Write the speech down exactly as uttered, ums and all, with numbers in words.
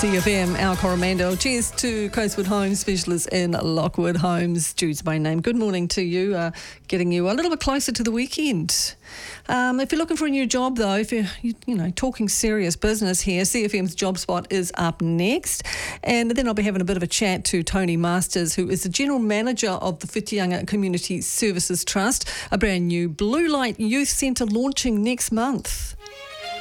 C F M, Al Coromando. Cheers to Coastwood Homes Specialists in Lockwood Homes. Jude's by name. Good morning to you, uh, getting you a little bit closer to the weekend. Um, if you're looking for a new job, though, if you're, you, you know, talking serious business here, C F M's Job Spot is up next. And then I'll be having a bit of a chat to Tony Masters, who is the General Manager of the Whitianga Community Services Trust, a brand new Blue Light Youth Centre launching next month.